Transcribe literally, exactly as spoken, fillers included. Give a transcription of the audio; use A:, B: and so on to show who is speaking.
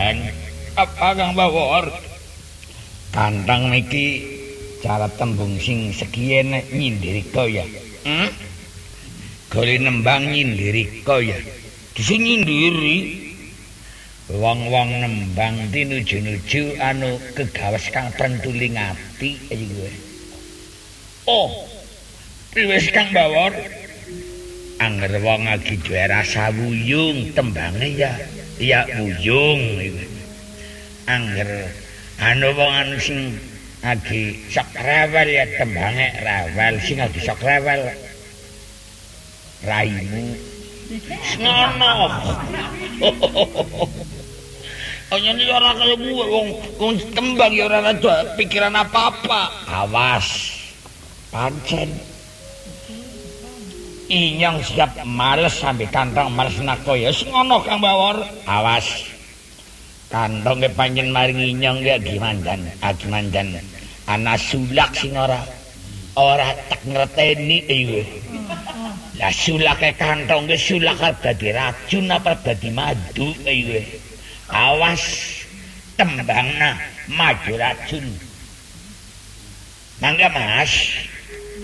A: tembang. Apa Kang Bawor? Kantong niki cara tembung sing sekiyen nyindirika ya. Hmm? Gole nembang nyindirika ya. Disu nyindiri. Wong-wong nembang tinuju-nuju anu kegawes kang pentuling ati iki kowe. Oh. Wis Kang Bawor. Angger wong lagi duwe rasa wuyung tembange ya. Ya wuyung iki. Angger anu wong anu sing lagi sok rewel ya tembange rewel sing lagi sok rewel. Raimu ngono. Hanya ini orang kaya gue, wong, wong tembang ya orang ada pikiran apa-apa. Awas, pancen. Inyong siap males sampai kantong males nakoya. Sengono Kang Bawor. Awas, kantong ke panjen maring inyong ya gimandan, agimandan. Anak sulak sing ora, ora tak ngerteni iwe. Lah sulak ke kantong ke sulak apa di racun apa di madu iwe. Awas tembangna maju racun. Mangga Mas.